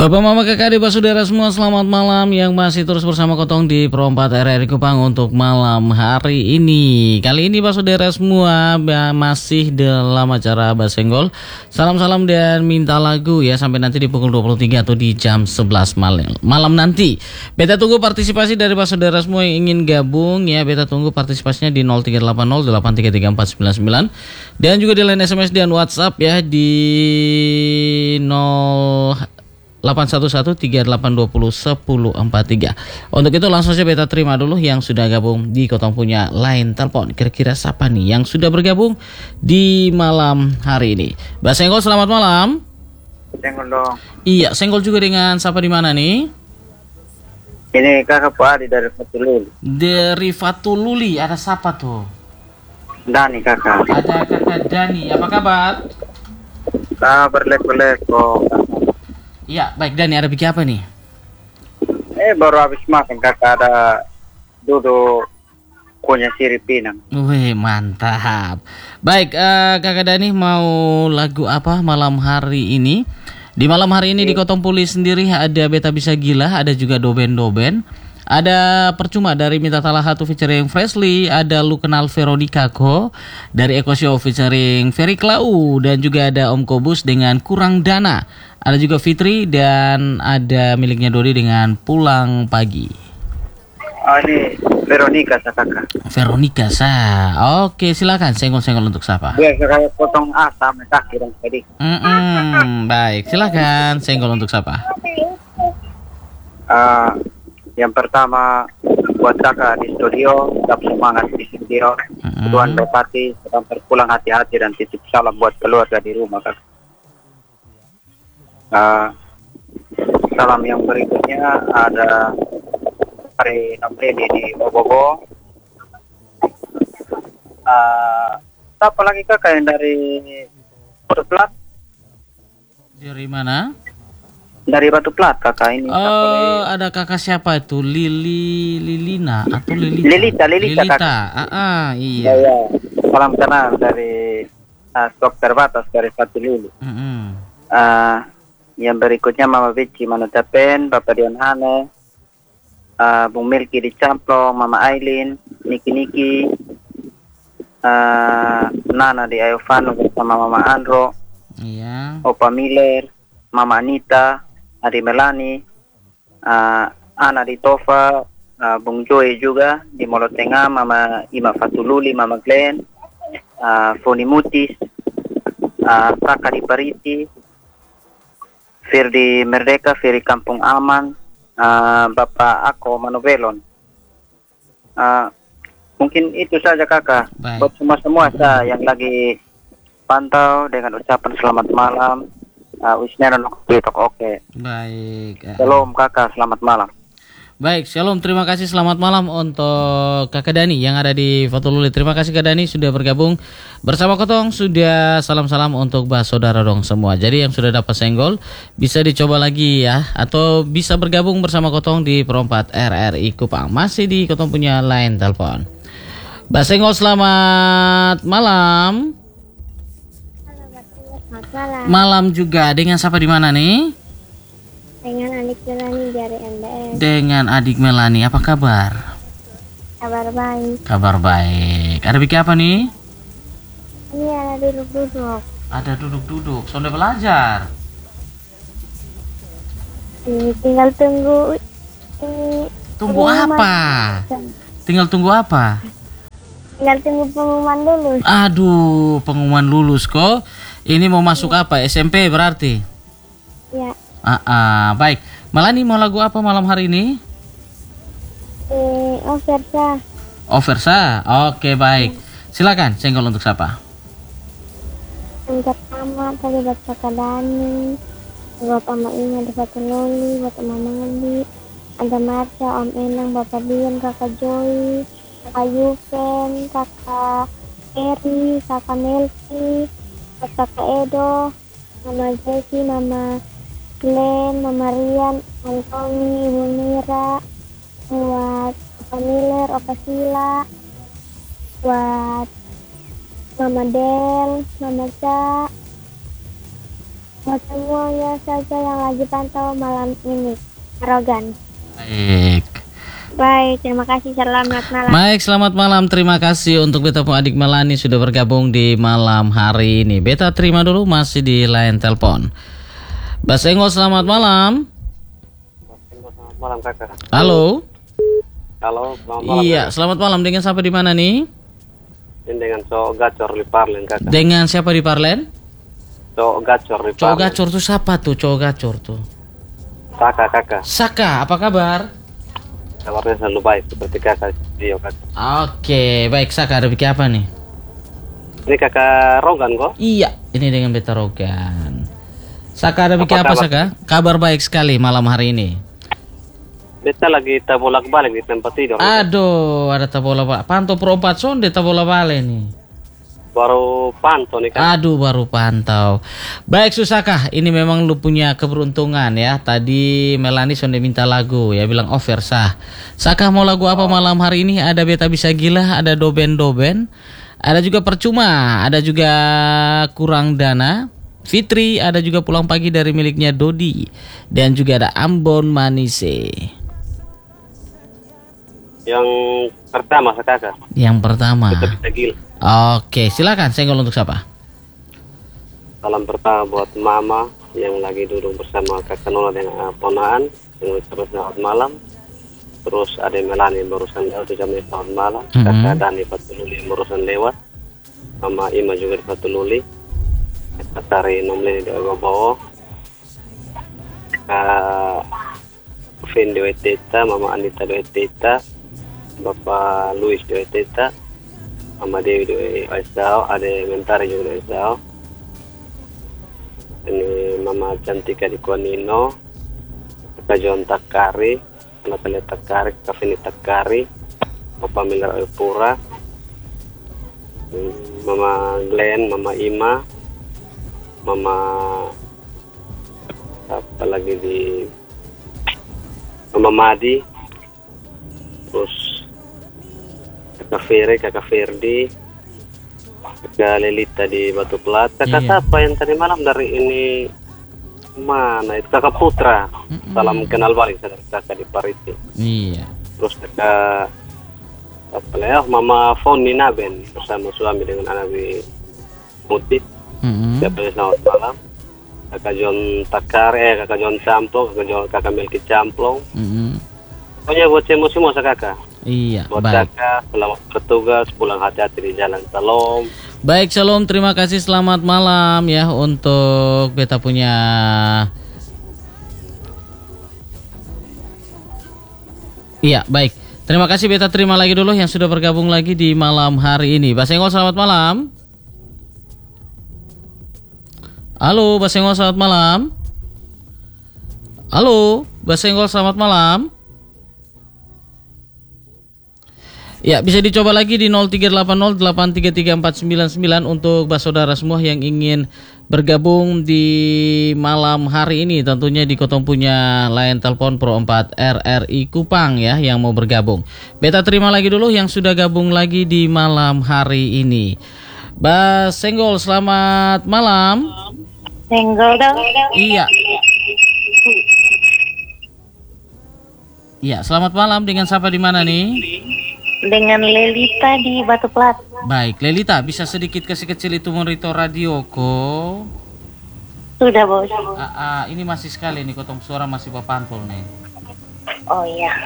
Bapak Mama Kakak Adik Saudara semua, selamat malam yang masih terus bersama Kotong di Pro 4 RRI Kupang untuk malam hari ini. Kali ini Pak Saudara semua masih dalam acara Basenggol. Salam-salam dan minta lagu ya sampai nanti di pukul 23 atau di jam 11 malam nanti. Beta tunggu partisipasi dari Pak Saudara semua yang ingin gabung ya. Beta tunggu partisipasinya di 0380 833 499 dan juga di line SMS dan WhatsApp ya di 081138201043. Untuk itu langsung saja beta terima dulu yang sudah gabung di Kotong punya line telepon. Kira-kira siapa nih yang sudah bergabung di malam hari ini? Mbak Senggol, selamat malam. Senggol dong. Iya, Senggol juga dengan siapa di mana nih? Ini kakak Pak Adi dari Fatululi. Dari Fatululi, ada siapa tuh? Dani kakak. Ada kakak Dani, apa kabar? Berlek-berlek kok. Iya, baik Dani, ada bikin apa nih? Baru habis makan kakak, ada duduk kunyah sirip Pinang. Wih, mantap. Baik, kakak Dani mau lagu apa malam hari ini? Di malam hari ini di Kotong Puli sendiri ada Beta Bisa Gila, ada juga Doben-Doben. Ada Percuma dari Minta Talahatu featuring Freshly, ada Lu Kenal Veronica Ko dari Eko Show featuring Ferry Klau, dan juga ada Om Kobus dengan Kurang Dana. Ada juga Fitri dan ada miliknya Dodi dengan Pulang Pagi. Ini Veronica kakak. Veronica Oke, silakan senggol-senggol untuk siapa? Biasa kayak potong asam kaki dan tadi. Baik, silakan senggol untuk siapa? Yang pertama buat kakak di studio, tetap semangat di studio. Tuhan berkati, sedang berpulang hati-hati dan titip salam buat keluarga di rumah kakak. Salam yang berikutnya ada hari Aprili di Bobogo. Apa lagi kakak yang dari Batu Plat? Dari mana? Dari Batu Plat kakak ini. Ada kakak siapa itu? Lilina atau Lilita? Lilita kakak. Iya. Ya. Salam kenal dari stok terbatas dari Fatululi. Yang berikutnya Mama Vici Manutapen, Bapak Dion Hane, Bung Milky di Camplong, Mama Aileen, Niki, Nana di Ayovano bersama Mama Andro, iya. Opa Miller, Mama Anita, Adi Melani, Ana di Tofa, Bung Joy juga di Molo Tengah, Mama Ima Fatululi, Mama Glenn, Foni Mutis, Saka di Pariti, Firdi Merdeka, Firdi Kampung Aman, Bapak Ako Manovelon. Mungkin itu saja kakak. Baik. Buat semua yang lagi pantau dengan ucapan selamat malam. Wisnya oke. Baik. Shalom kakak, selamat malam. Baik, shalom. Terima kasih. Selamat malam untuk Kakak Dani yang ada di Fatululi. Terima kasih Kak Dani sudah bergabung bersama Kotong. Sudah salam-salam untuk saudara dong semua. Jadi yang sudah dapat senggol bisa dicoba lagi ya, atau bisa bergabung bersama Kotong di Pro 4 RRI Kupang. Masih di Kotong punya line telepon. Mbak Senggol, selamat malam. Malam juga. Dengan siapa di mana nih? Dengan adik Melani dari MBS. Dengan adik Melani, apa kabar? Kabar baik. Kabar baik. Ada bikin apa nih? Ini ada duduk-duduk. Ada duduk-duduk. Sudah belajar. Tinggal tunggu. Tunggu apa? Tinggal tunggu apa? Tinggal tunggu pengumuman lulus. Aduh, pengumuman lulus kok. Ini mau masuk apa? SMP berarti? Ya. Baik. Melani mau lagu apa malam hari ini? Versa. Versa. Oke, baik. Silakan, senggol untuk siapa? Yang pertama tadi buat Kakak Dani, buat Mama Ina di Fatuloli, buat Mama Ngadi, ada Marsha, Om Enang, Bapak Dion, Kakak Joy, Kakak Yuven, Kakak Eri, Kakak Melki, Kakak Edo, Mama Jessie, Mama Glenn, Mama Rian, Antoni, Ibu Mira, buat Opa Miller, Opa Sila, buat Mama Del, Mama Ca, Buat semuanya saja yang lagi pantau malam ini. Arogan. Baik. Baik, terima kasih. Selamat malam. Baik, selamat malam. Terima kasih untuk beta pun adik Melani sudah bergabung di malam hari ini. Beta terima dulu masih di line telepon. Basengo, selamat malam. Selamat malam kakak. Halo. Halo, selamat malam. Iya, selamat malam. Dengan siapa di mana nih? Ini dengan Cok Gacor di Parlen kakak. Dengan siapa di Parlen? Cok Gacor di Parlen. Cowok gacor tuh siapa tuh? Cowok gacor tuh. Saka kakak. Saka, apa kabar? Kabarnya selalu baik seperti kakak Dio kakak. Oke, baik Saka, ada bikin apa nih? Ini kakak Rogan kok? Iya, ini dengan beta Rogan. Saka, ada bikin Apa apa kabar? Saka? Kabar baik sekali malam hari ini. Beta lagi bolak balik di tempat tidur. Aduh, ada tabola pak. Pantau pro 4 sonde tabola bale nih. Baru pantau nih kakak. Aduh, baru pantau. Baik Susaka, ini memang lu punya keberuntungan ya. Tadi Melani sonde minta lagu ya, bilang offer sah. Saka mau lagu apa malam hari ini? Ada beta bisa gila, ada doben-doben, ada juga percuma, ada juga kurang dana. Fitri, ada juga pulang pagi dari miliknya Dodi, dan juga ada Ambon Manise. Yang pertama kakak. Yang pertama. Kita bisa gila. Oke, silakan. Senggol untuk siapa? Salam pertama buat mama yang lagi duduk bersama kakak Nona dengan ponaan. Yang ucapkan selamat malam. Terus ada Melani yang barusan lewat ucapkan selamat malam. Kakak Dani Fatululi yang barusan lewat. Mama Ima juga di Fatululi. Kakak Sari Nomleni di Agobawo. Kakak Vin di Weteta. Mama Anita di Weteta. Bapak Luis di Weteta. Mama Dewi di Aisao. Ada Mentari juga di Aisao. Ini Mama Cantika di Kuanino. Kakak John Takari. Natalia Takari. Kakak Vini Takari. Bapak Miller Pura. Mama Glenn. Mama Ima. Mama apa lagi di Mama Madi. Terus Kakak Ferry, Kakak Ferdi, Kakak Lelita di Batu Plata. Kakak siapa yang tadi malam dari ini mana itu? Kakak Putra. Salam kenal balik saudara kakak di Pariti. Iya. Terus kakak apa ya? Mama Foni Naben bersama suami dengan anak di Muti. Siapa selamat malam. Kakak John Takar, Kakak John Camplong, Kakak Melki Camplong. Pokoknya buat semua kakak. Iya, Buat baik. kakak, selamat bertugas, pulang hati-hati di jalan. Salam. Baik, shalom. Terima kasih. Selamat malam ya untuk beta punya. Iya, baik. Terima kasih beta terima lagi dulu yang sudah bergabung lagi di malam hari ini. Basengol, selamat malam. Halo, Basengol, selamat malam. Halo, Basengol, selamat malam. Ya, bisa dicoba lagi di 0380833499 untuk saudara semua yang ingin bergabung di malam hari ini. Tentunya di Kotong punya line telepon Pro 4 RRI Kupang ya yang mau bergabung. Beta terima lagi dulu yang sudah gabung lagi di malam hari ini. Bas Senggol, selamat malam. Senggol dong. Iya. Iya, selamat malam. Dengan siapa di mana nih? Dengan Lelita di Batu Plat. Baik, Lelita, bisa sedikit kasih kecil itu monitor radio ko? Sudah bos. Ini masih sekali nih, Kotong suara masih papantul nih. Oh iya.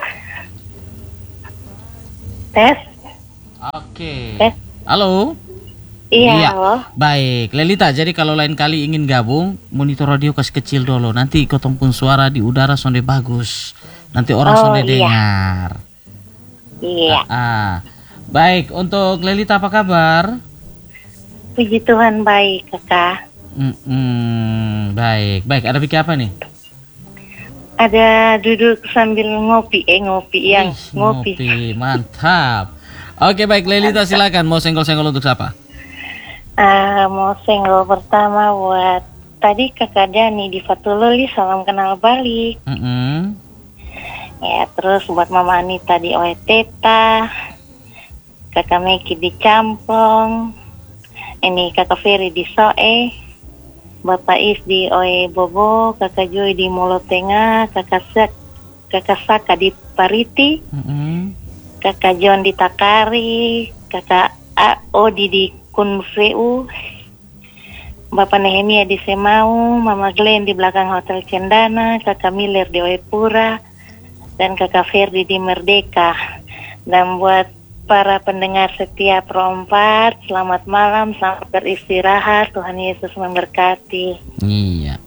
Tes. Oke. Tes. Halo? Iya, halo. Baik, Lelita, jadi kalau lain kali ingin gabung, monitor radio kasih kecil dulu. Nanti Kotong pun suara di udara sonde bagus. Nanti orang sonde dengar. Iya. Baik, untuk Lelita apa kabar? Puji Tuhan baik, kakak. Baik, ada bikin apa nih? Ada duduk sambil ngopi, ngopi. Ngopi, mantap. Oke, baik, Lelita silakan. Mau senggol-senggol untuk siapa? Mau senggol pertama buat tadi kakak Dani di Fatululi, salam kenal balik. Ya, terus buat Mama Anita di Oeteta, kakak Meki di Camplong, ini kakak Ferry di Soe, Bapak Is di Oe Bobo, Kakak Joy di Molo Tengah, Kakak Saka di Pariti, Kakak John di Takari, Kakak Odi di Kunfeu, Bapak Nehemia di Semau, Mama Glenn di belakang Hotel Cendana, Kakak Miller di Oepura, dan Kakak Ferdi di Merdeka. Dan buat para pendengar setia Pro 4, selamat malam, selamat beristirahat, Tuhan Yesus memberkati. Iya.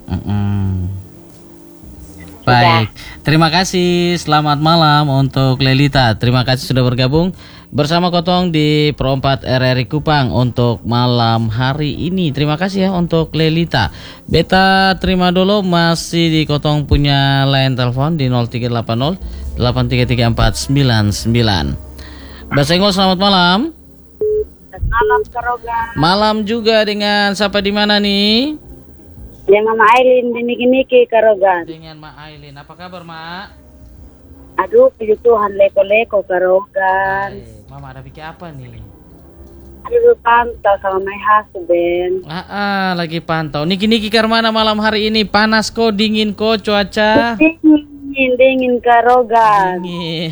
Baik, terima kasih. Selamat malam untuk Lelita. Terima kasih sudah bergabung bersama Kotong di Pro 4 RRI Kupang untuk malam hari ini. Terima kasih ya untuk Lelita. Beta terima dulu, masih di Kotong punya line telepon di 0380 8334499. Basenggol, selamat malam. Selamat malam, Karoga. Malam juga dengan siapa di mana nih? Ya, Mama Aileen di Niki-Niki, Karogan. Dengan Ma Aileen. Apa kabar, Ma? Aduh, puji Tuhan, leko-leko, Karogan. Baik. Mama ada bikin apa nih? Aduh, pantau sama my husband. Lagi pantau. Niki-Niki Karmana malam hari ini panas kok, dingin kok cuaca? Dingin, Karogan. Dingin.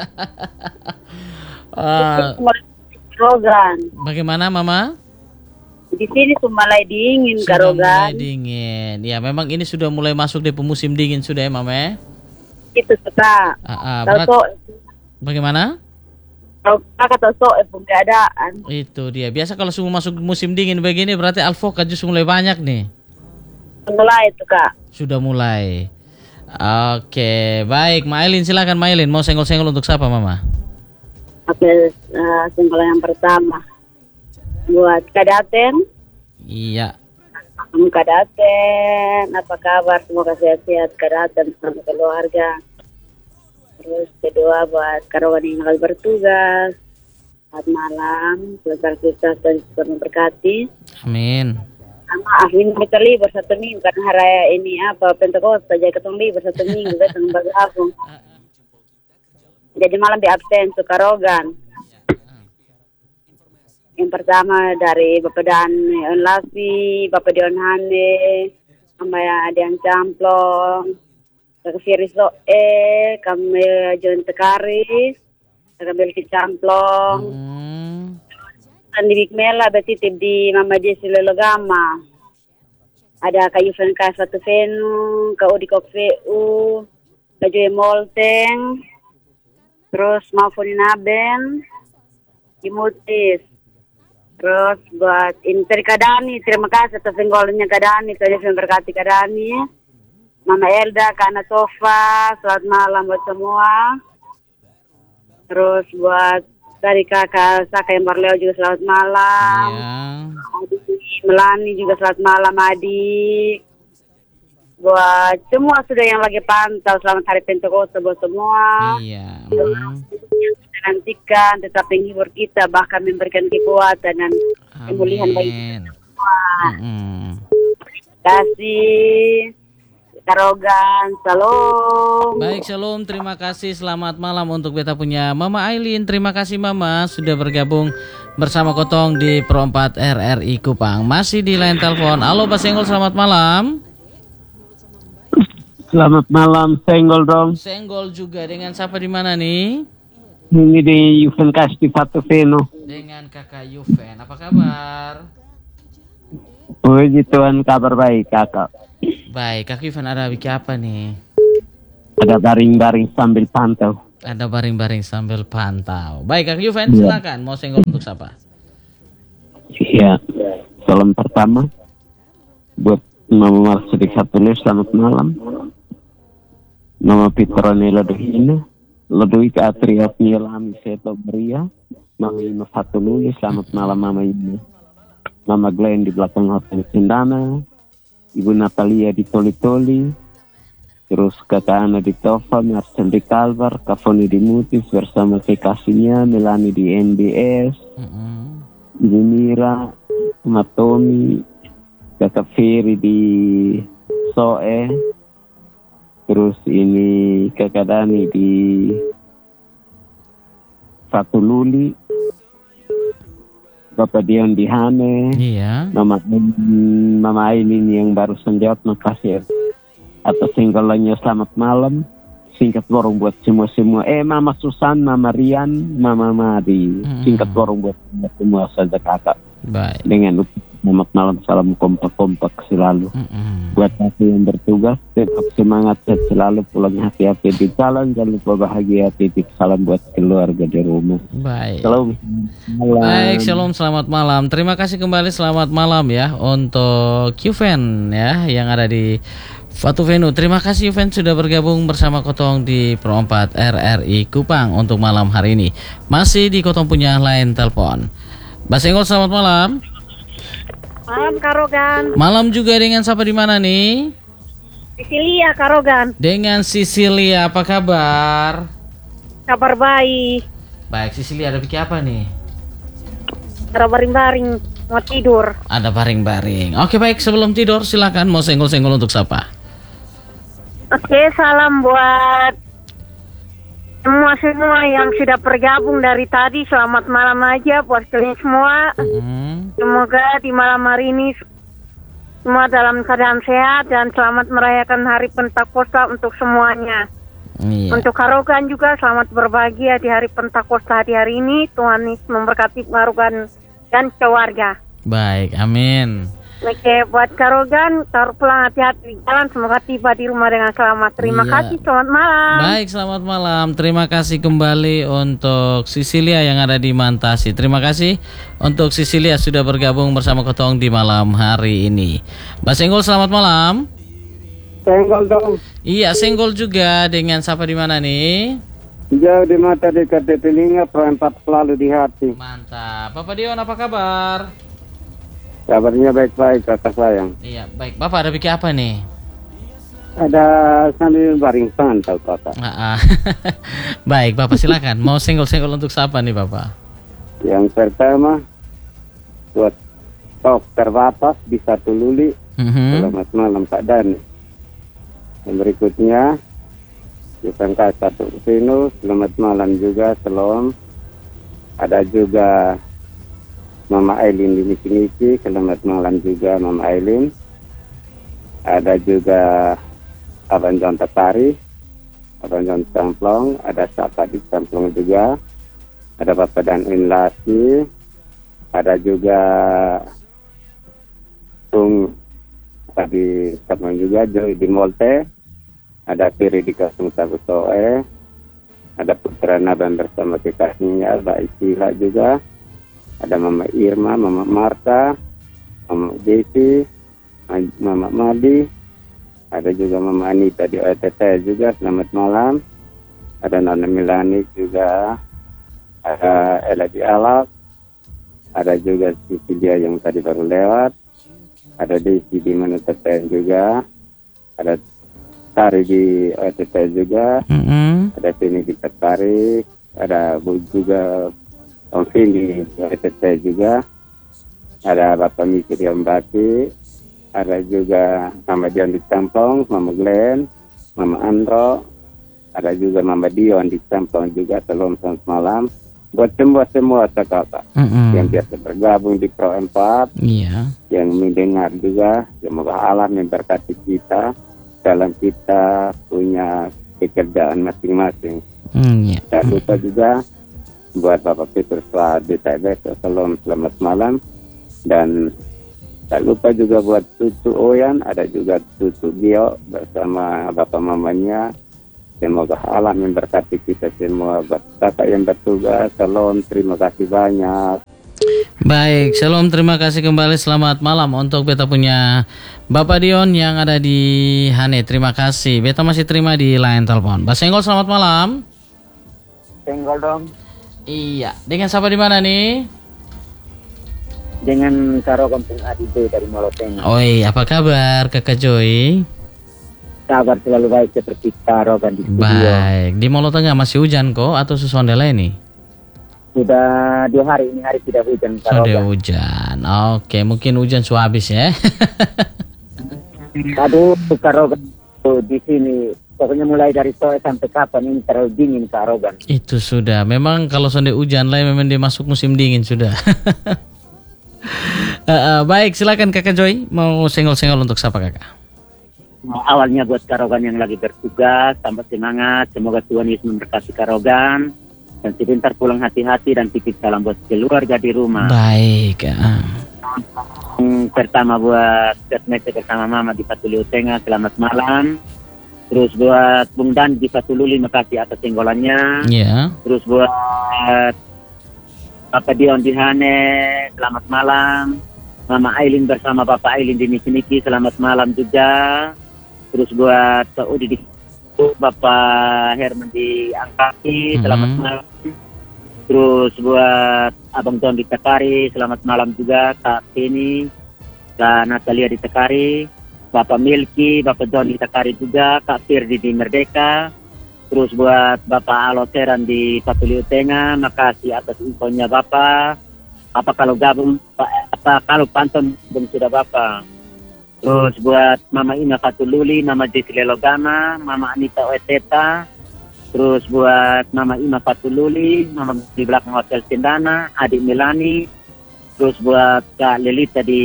Karogan. Bagaimana, Mama? Di sini mulai dingin, Sudah Karogan. mulai dingin. Ya, memang ini sudah mulai masuk di musim dingin sudah ya, Mama. Itu suka. Berat. Bagaimana? Kalau kata keadaan. Itu dia. Biasa kalau semua masuk musim dingin begini berarti alfokat justru mulai banyak nih. Mulai itu, Kak. Sudah mulai. Oke, baik. Mailin silakan Mailin. Mau senggol-senggol untuk siapa, Mama? Oke, senggol yang pertama. Buat Kadaten. Iya. Kadaten, apa kabar? Semoga sehat-sehat Kadaten sama keluarga. Terus kedua buat Karogan yang lagi bertugas. Selamat malam, semoga kita dan memberkati. Amin. Sama Afin kita libur 1 minggu karena hari ini Pentakosta jadi ketemu libur 1 minggu kan bergabung. Jadi malam di absen ke Karogan. Yang pertama dari Bapak Dan Lavi, Bapak Dion Hane, Mama Adian Camplong, Kakak Firis Loe, kami John Tekari, Kakak Belki Camplong, dan di Bikmela bertitip di Mama Jesi Lelogama. Ada Kak Yufen Kak Satu Venu, Kak Udi Kok VU, Kak Joy Molteng, terus Maafuni Naben, Imutis. Terus buat Interi Kadani, terima kasih atas senggolnya Kadani, saya berkati Kadani. Mama Elda, Kana Sofa, selamat malam buat semua. Terus buat dari kakak Saka yang Barleo juga selamat malam. Adik Melani juga selamat malam adik. Buat semua sudah yang lagi pantau, selamat hari Pentakosta buat semua. Iya. Nantikan tetap menghibur kita, bahkan memberikan kekuatan dan pemulihan bagi kita semua. Kasih Karogan, salam. Baik, shalom, terima kasih. Selamat malam untuk beta punya Mama Aileen. Terima kasih Mama sudah bergabung bersama Kotong di Pro 4 RRI Kupang. Masih di line telepon. Halo Pak Senggol, selamat malam. Selamat malam, Senggol dong. Senggol juga, dengan siapa di mana nih? Ini di Yuven Kasti Fatu Veno. Dengan kakak Yuven, apa kabar? Puji Tuhan, kabar baik kakak. Baik, kakak Yuven ada bikin apa nih? Ada baring-baring sambil pantau. Ada baring-baring sambil pantau. Baik, kakak Yuven silakan. Mau senggol untuk siapa? Iya, salam pertama buat Mama Marsudik Satulis, selamat malam. Mama Petronella Dohina, Lodwika Atriotnya Lami Seto Beria, Mama Ima Fatululi, selamat malam Mama Ima. Mama Glenn di belakang Hotel Cendana, Ibu Natalia di Toli-Toli, terus Kakak Ana di Tova, Marcel di Kalbar, Kafoni di Mutis bersama kekasihnya, Melani di NBS, Ibu Mira, Matomi, Kakak Ferry di Soe, terus ini Kakak Dani di Fatululi, Bapak Dion di Hane, Iya. Mama Ainin yang barusan jawab, makasih atas singgolannya. Selamat malam. Singkat borong buat semua. Mama Susan, Mama Rian, Mama Madi. Singkat borong buat semua saja kakak. Baik. Dengan selamat malam, salam kompak-kompak selalu. Buat aku yang bertugas, tetap semangat sehat selalu, pulang hati-hati di jalan, jangan lupa bahagia, titip salam buat keluarga di rumah. Baik. Shalom. Baik, shalom, selamat malam. Terima kasih kembali, selamat malam ya untuk Yuven ya yang ada di Fatu Venu. Terima kasih Yuven sudah bergabung bersama Kotong di Pro 4 RRI Kupang untuk malam hari ini. Masih di Kotong punya line telepon. Mbak Senggol, selamat malam. Malam Karogan. Malam juga dengan siapa di mana nih? Sisilia Karogan. Dengan Sisilia, apa kabar? Kabar baik. Baik, Sisilia ada pikir apa nih? Ada baring-baring mau tidur. Ada baring-baring. Oke, baik, sebelum tidur silakan mau senggol-senggol untuk siapa? Oke, salam buat semua yang sudah bergabung dari tadi. Selamat malam aja buat kalian semua. Semoga di malam hari ini semua dalam keadaan sehat dan selamat merayakan Hari Pentakosta untuk semuanya. Iya. Untuk Karogan juga selamat berbahagia di Hari Pentakosta di hari ini. Tuhan Yesus memberkati Karogan dan keluarga. Baik, amin. Oke, buat Karogan, taruh pulang hati-hati di jalan, semoga tiba di rumah dengan selamat. Terima Iya. kasih, selamat malam. Baik, selamat malam. Terima kasih kembali untuk Sisilia yang ada di Mantasi. Terima kasih untuk Sisilia sudah bergabung bersama Kotong di malam hari ini. Mbak Senggol, selamat malam. Senggol dong. Iya, Senggol juga dengan siapa di mana nih? Jauh di mata, dekat di telinga, perempat selalu di hati. Mantap. Bapak Dion, apa kabar? Kabarnya baik-baik, kakak sayang. Iya, baik. Bapak ada pikir apa nih? Ada sambil baring pantau, kakak. Baik, Bapak silakan. Mau senggol-senggol untuk siapa nih, Bapak? Yang pertama, buat stok terbatas di Satu Luli. Selamat malam, Pak Dani. Yang berikutnya, di Pangkat Satu Venu. Selamat malam juga, salam. Ada juga Mama Aileen di Misi-Misi, selamat malam juga Mama Aileen. Ada juga Abang John Tatari, Abang John Camplong, ada Sapa di Camplong juga. Ada Bapak dan Inlasi, ada juga Tung di Camplong juga, Joy di Molte, ada Piri di Kasung Sabutoe, ada Putra Naban bersama kekasihnya, Mbak Isila juga. Ada Mama Irma, Mama Marta, Mama Desi, Mama Madi, ada juga Mama Anita di OTT juga, selamat malam. Ada Nona Milani juga, ada Ella di Alak, ada juga Sisilia yang tadi baru lewat, ada Desi di Manuteten juga, ada Tari di OTT juga, ada Tini di Tertarik, ada Bu juga Om Vindi di OTT juga, ada Bapak Mikir yang Bati, ada juga Mama Dion di Campong, Mama Glenn, Mama Andro, ada juga Mama Dion di Campong juga. Selamat malam buat semua kakak yang biasa bergabung di Pro 4, yang mendengar juga. Semoga Allah memberkati kita dalam kita punya pekerjaan masing-masing. Tak lupa juga buat Bapak Petrus di TBS, selamat malam. Dan tak lupa juga buat Tutu Oyan, ada juga Tutu Bio bersama bapak mamanya. Semoga Allah memberkati kita semua. Buat kakak yang bertugas, salam, terima kasih banyak. Baik, shalom, terima kasih kembali. Selamat malam untuk beta punya Bapak Dion yang ada di Hane. Terima kasih. Beta masih terima di line telepon. Mbak Senggol, selamat malam. Senggol dong. Iya, dengan siapa di mana nih? Dengan Karo Kampung Adido dari Moloteng. Oi, apa kabar Kakak Joy? Kabar selalu baik seperti Karo kan di studio. Baik, di Moloteng masih hujan kok atau susondela ini? Sudah 2 hari, ini hari tidak hujan. Sudah hujan, oke, mungkin hujan sudah habis ya. Aduh, Karo di sini pokoknya mulai dari sore sampai kapan ini terlalu dingin Karogan. Itu sudah, memang kalau sonde hujan lah memang dia masuk musim dingin sudah. Baik, silakan Kakak Joy, mau senggol-senggol untuk siapa Kakak? Awalnya buat Karogan yang lagi bertugas, tambah semangat. Semoga Tuhan Yesus memberkati Karogan. Dan sebentar pulang hati-hati dan titip salam buat keluarga di rumah. Baik. Pertama buat Mete bersama Mama di Patuli Utenga, selamat malam. Terus buat Bung Dan di Patululi, makasih atas senggolannya. Ya. Terus buat Bapak Dion di Hane, selamat malam. Mama Ailin bersama Bapak Ailin di Niki, selamat malam juga. Terus buat Kak Udi di Bapak Herman di Angkati, selamat malam. Terus buat Abang John di Tekari, selamat malam juga. Kak Tini, Kak Natalia di Tekari, Bapak Milky, Bapak John di Tekari juga, Kak Firdi di Merdeka. Terus buat Bapak Aloteran di Patuli Utenga, makasih atas infonya Bapak. Apa kalau gabung, apa kalau pantun belum sudah Bapak. Terus buat Mama Ina Fatululi, Mama Jesi Lelogama, Mama Anita Oeteta. Terus buat Mama Ima Fatululi, Mama di belakang Hotel Cendana, Adik Melani. Terus buat Kak Lelita di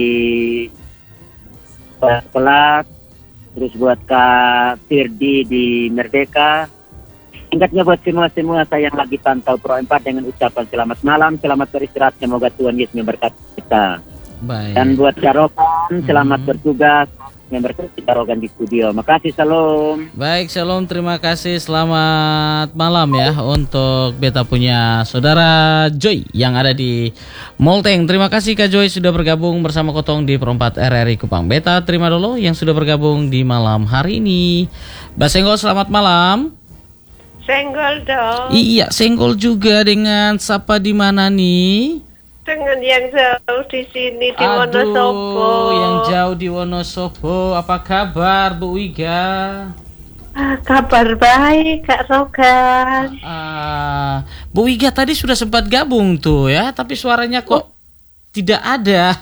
kelas. Terus buat Kak Firdi di Merdeka. Singkatnya buat semua saya yang lagi pantau Pro 4 dengan ucapan selamat malam, selamat beristirahat, semoga Tuhan Yesus memberkati kita. Baik. Dan buat Karogan, selamat bertugas, memberkati Karogan di studio. Makasih, salam. Baik, shalom, terima kasih. Selamat malam ya untuk beta punya saudara Joy yang ada di Molteng. Terima kasih Kak Joy sudah bergabung bersama Kotong di Perempat RRI Kupang. Beta terima dulu yang sudah bergabung di malam hari ini. Mbak Senggol, selamat malam. Senggol dong. Iya, senggol juga dengan siapa di mana nih? Dengan yang jauh di sini di Wonosobo. Yang jauh di Wonosobo. Apa kabar Bu Wiga? Kabar baik Kak Rogan. Bu Wiga tadi sudah sempat gabung tuh ya, tapi suaranya kok tidak ada.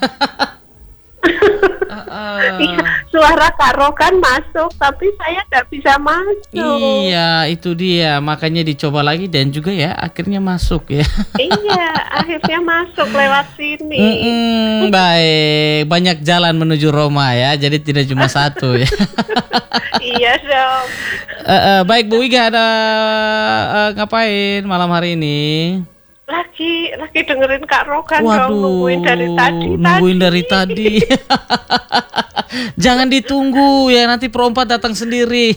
Iya, suara Kak Rogan masuk, tapi saya nggak bisa masuk. Iya, itu dia. Makanya dicoba lagi dan juga ya akhirnya masuk ya. Iya, akhirnya masuk lewat sini. Baik, banyak jalan menuju Roma ya, jadi tidak cuma satu ya. Iya dong. Baik Bu Wiga, ada ngapain malam hari ini? Lagi dengerin Kak Rogan. Waduh, dong, nungguin dari tadi. Jangan ditunggu ya, nanti Pro 4 datang sendiri.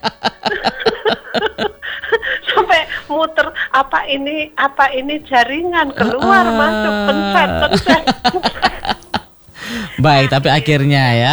Sampai muter apa ini jaringan keluar masuk pencet. Baik, tapi akhirnya ya.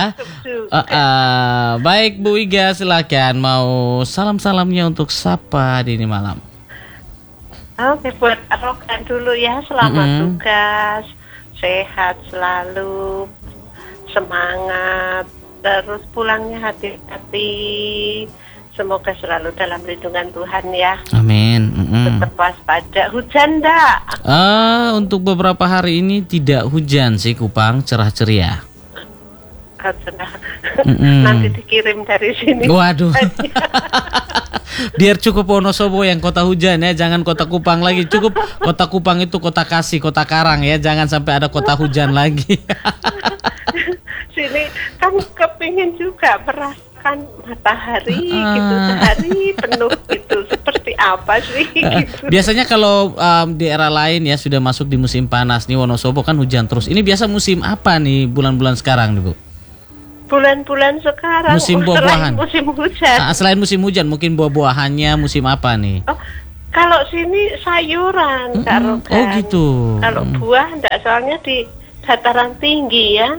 Baik Bu Iga, silakan mau salam-salamnya untuk siapa di ini malam? Oke, buat Rokan dulu ya, selamat tugas, sehat selalu, semangat, terus pulangnya hati-hati, semoga selalu dalam lindungan Tuhan ya. Amin. Tetap waspada, hujan enggak? Untuk beberapa hari ini tidak hujan sih Kupang, cerah ceria. Nanti dikirim dari sini. Waduh. Biar cukup Wonosobo yang kota hujan ya, jangan kota Kupang lagi. Cukup kota Kupang itu kota kasih, kota karang ya, jangan sampai ada kota hujan lagi. Sini kan kepingin juga merasakan matahari gitu, sehari penuh gitu, seperti apa sih gitu. Biasanya kalau di era lain ya sudah masuk di musim panas nih, Wonosobo kan hujan terus. Ini biasa musim apa nih bulan-bulan sekarang nih Bu? Bulan-bulan sekarang musim buah-buahan. Musim hujan. Selain musim hujan, mungkin buah-buahannya musim apa nih? Oh, kalau sini sayuran, Kak Rogan. Oh gitu. Kalau buah enggak, soalnya di dataran tinggi ya.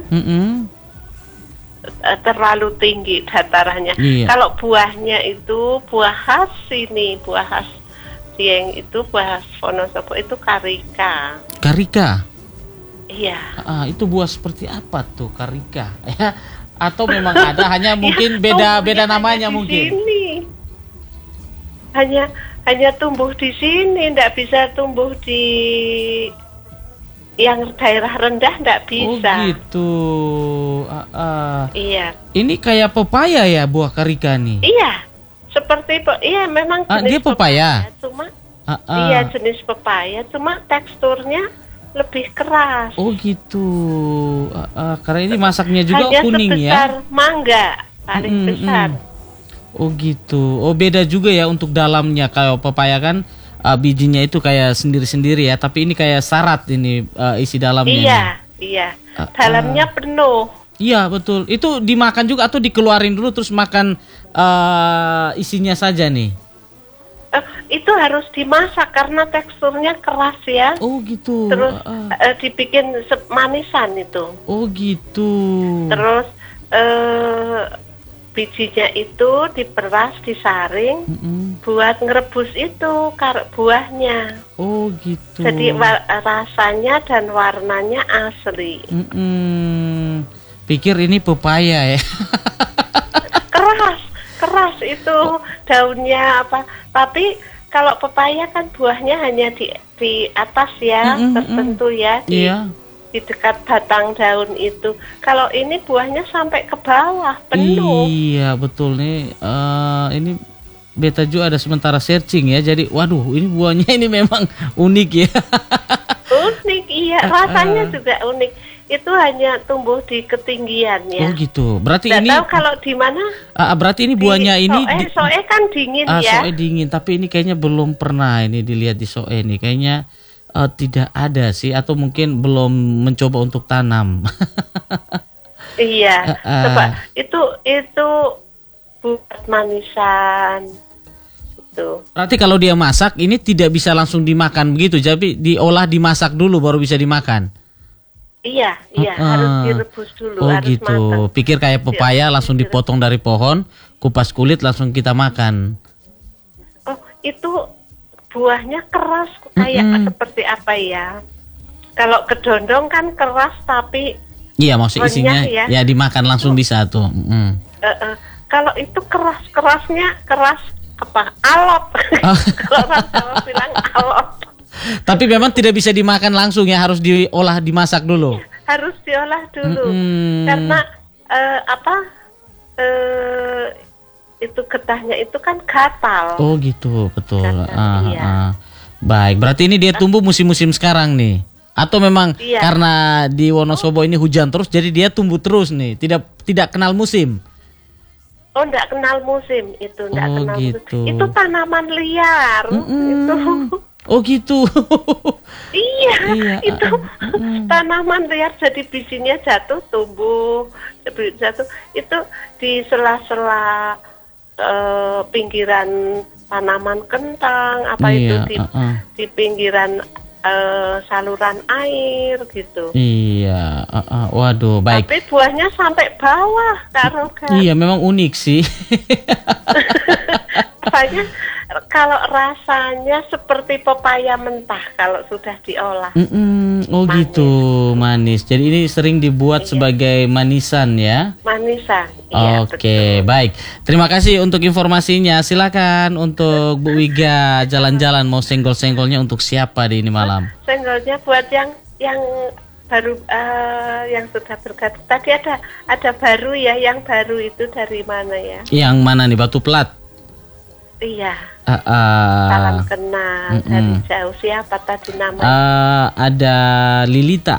Terlalu tinggi datarannya. Iya. Kalau buahnya itu buah khas sini, buah khas Dieng itu, buah khas Wonosobo itu karika. Karika? Iya. Itu buah seperti apa tuh karika? Ya. Atau memang ada, hanya mungkin beda namanya mungkin. Sini. Hanya tumbuh di sini, tidak bisa tumbuh di yang daerah rendah, tidak bisa. Oh gitu. Iya. Ini kayak pepaya ya buah karika nih? Iya, seperti iya memang jenis dia pepaya. Cuma iya jenis pepaya, cuma teksturnya lebih keras. Oh gitu. Karena ini masaknya juga hanya kuning ya. sebesar mangga paling besar. Oh gitu. Oh beda juga ya untuk dalamnya. Kalau pepaya kan bijinya itu kayak sendiri-sendiri ya, tapi ini kayak syarat ini isi dalamnya. Iya. Dalamnya penuh. Iya betul. Itu dimakan juga atau dikeluarin dulu terus makan isinya saja nih? Itu harus dimasak karena teksturnya keras ya. Oh gitu. Terus dibikin manisan itu. Oh gitu. Terus bijinya itu diperas, disaring buat ngerebus itu buahnya. Oh gitu. Jadi rasanya dan warnanya asli. Pikir ini pepaya ya. Keras itu daunnya apa? Tapi kalau pepaya kan buahnya hanya di atas ya, tertentu ya, di dekat batang daun itu. Kalau ini buahnya sampai ke bawah, penuh. Iya betul nih. Ini Beta juga ada sementara searching ya. Jadi waduh ini buahnya ini memang unik ya. Unik iya, rasanya juga unik. Itu hanya tumbuh di ketinggian ya. Oh gitu. Berarti Nggak ini tahu kalau di mana. Berarti ini buahnya ini soe kan dingin ya. Soe dingin, tapi ini kayaknya belum pernah ini dilihat di soe ini. Kayaknya tidak ada sih, atau mungkin belum mencoba untuk tanam. Iya. Coba itu buat manisan. Itu. Berarti kalau dia masak ini tidak bisa langsung dimakan begitu, jadi diolah, dimasak dulu baru bisa dimakan. Iya, harus direbus dulu. Oh harus gitu. matang. Pikir kayak pepaya langsung dipotong dari pohon, kupas kulit langsung kita makan. Oh, itu buahnya keras kayak seperti apa ya? Kalau kedondong kan keras tapi iya, maksud isinya ya dimakan langsung bisa tuh. Kalau itu kerasnya keras apa? Alot. Kalau orang Jawa bilang alot. Tapi memang tidak bisa dimakan langsung ya, harus diolah, dimasak dulu. Harus diolah dulu. Karena itu getahnya itu kan gatal. Oh gitu, betul. Iya. Baik, berarti ini dia tumbuh musim-musim sekarang nih. Atau memang karena di Wonosobo ini hujan terus jadi dia tumbuh terus nih, tidak kenal musim. Oh, enggak kenal musim itu, enggak kenal gitu. musim. Itu tanaman liar. Itu. Oh gitu. Iya, itu tanaman liar, jadi bijinya jatuh, tumbuh, jatuh. Itu di sela-sela pinggiran tanaman kentang, itu di pinggiran saluran air gitu. Iya, waduh, baik. Tapi buahnya sampai bawah, Kak Roga. Iya, memang unik sih. Rasanya kalau rasanya seperti pepaya mentah kalau sudah diolah. Oh manis. Gitu, manis. Jadi ini sering dibuat sebagai manisan ya? Manisan. Iya, Oke, baik. Terima kasih untuk informasinya. Silakan untuk Bu Wiga jalan-jalan, mau senggol-senggolnya untuk siapa di ini malam? Senggolnya buat yang baru yang sudah bergabung. Tadi ada baru ya, yang baru itu dari mana ya? Yang mana nih, Batu Plat? Iya. Salam kenal dari jauh. Siapa tadi namanya? Ada Lilita.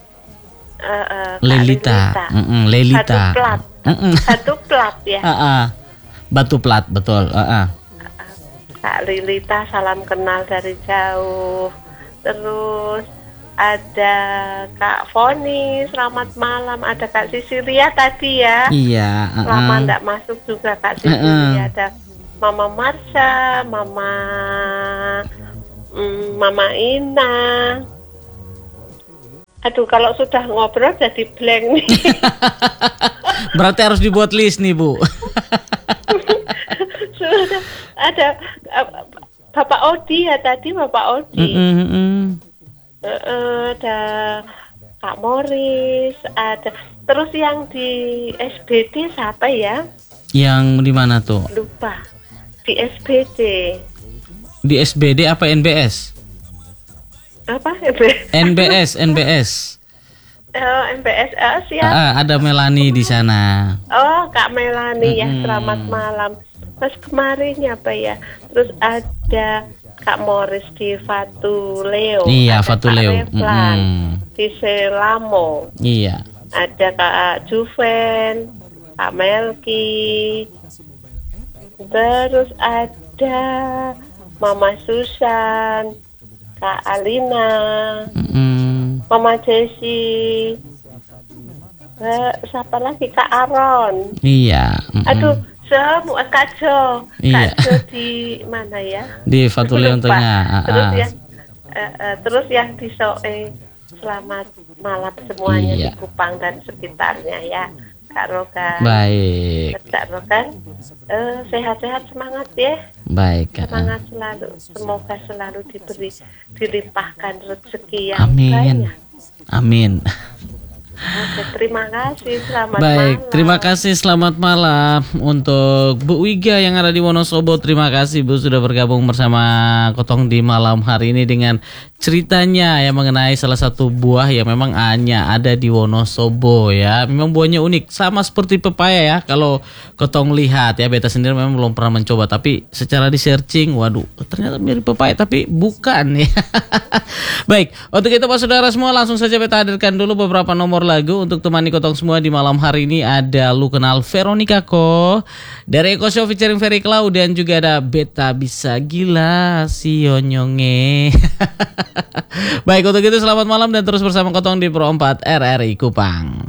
Lelita. Lelita. Batu Plat ya. Batu Plat, betul. Kak Lilita, salam kenal dari jauh. Terus ada Kak Foni, selamat malam. Ada Kak Sisilia tadi ya. Iya. Lama enggak masuk juga Kak Sisilia. Ada Mama Marsha, Mama Ina. Aduh, kalau sudah ngobrol jadi blank nih. Berarti harus dibuat list nih, Bu. Sudah ada Bapak Odi ya tadi, Bapak Odi. Ada Kak Morris, ada. Terus yang di SBD siapa ya? Yang di mana tuh? Lupa. Di SBD. Di SBD apa NBS? Apa? NBS. MBS siap. Ada Melani di sana. Oh, Kak Melani ya, selamat malam. Mas kemarin apa ya? Terus ada Kak Morris di Fatuleo. Iya, ada Fatuleo. Kak Reflan di Selamo. Iya. Ada Kak Juven, Kak Melki. Terus ada Mama Susan, Kak Alina, Mama Jessi. Siapa lagi? Kak Aron. Iya. Aduh, semua Kak Jo. Iya. Kak Jo di mana ya? Di Fatuleo Lupa. Tengah. Terus yang di Soe. Selamat malam semuanya Iya. di Kupang dan sekitarnya ya, Kak Rogan. Baik. Kak Rogan, sehat-sehat, semangat ya. Baik, Kak. Semangat selalu. Semoga selalu dilimpahkan rezeki yang Amin. banyak. Amin. Oke, terima kasih. Selamat Baik, malam. terima kasih. Selamat malam untuk Bu Wiga yang ada di Wonosobo. Terima kasih Bu sudah bergabung bersama Kotong di malam hari ini dengan ceritanya yang mengenai salah satu buah yang memang hanya ada di Wonosobo ya. Memang buahnya unik, sama seperti pepaya ya. Kalau Kotong lihat ya, beta sendiri memang belum pernah mencoba, tapi secara di searching, waduh, ternyata mirip pepaya tapi bukan ya. Baik, untuk itu Pak Saudara semua langsung saja beta hadirkan dulu beberapa nomor lagu untuk temani Kotong semua di malam hari ini. Ada Lu Kenal Veronica Ko dari Eko Show featuring Ferry Cloud, dan juga ada Beta Bisa Gila Si Onyonge. Baik, untuk itu selamat malam dan terus bersama Kotong di Pro 4 RRI Kupang.